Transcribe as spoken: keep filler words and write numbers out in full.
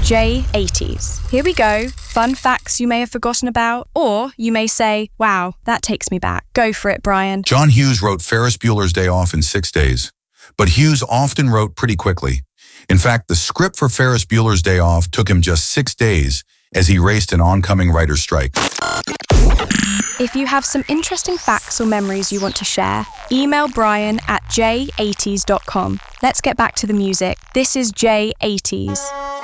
J eighties. Here we go. Fun facts you may have forgotten about, or you may say, wow, that takes me back. Go for it, Brian. John Hughes wrote Ferris Bueller's Day Off in six days, but Hughes often wrote pretty quickly. In fact, the script for Ferris Bueller's Day Off took him just six days as he raced an oncoming writer's strike. If you have some interesting facts or memories you want to share, email Brian at j eighties dot com. Let's get back to the music. This is J eighties.